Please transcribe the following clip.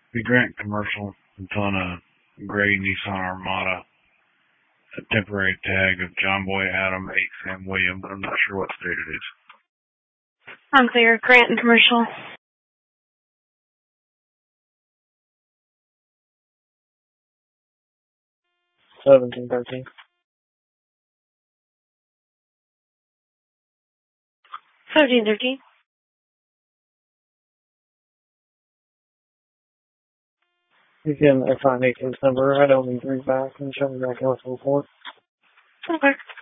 The Grant commercial. It's on a gray Nissan Armada. A temporary tag of John Boy Adam 8 Sam William, but I'm not sure what state it is. Unclear. Grant and commercial. $17.13. $17.13. You can find a case number. I don't need to read back and show me back else before. Okay.